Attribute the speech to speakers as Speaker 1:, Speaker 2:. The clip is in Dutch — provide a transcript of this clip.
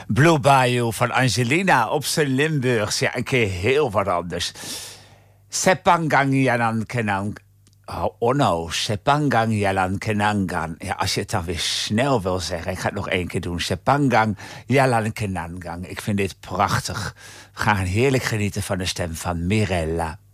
Speaker 1: Blue Bayou van Angelina op zijn Limburgs. Ja, een keer heel wat anders. Sepangang Yalan Kenang. Sepangang Yalan Kenangan. Ja, als je het dan weer snel wil zeggen. Ik ga het nog één keer doen. Sepangang Yalan Kenangan. Ik vind dit prachtig. We gaan heerlijk genieten van de stem van Mirella.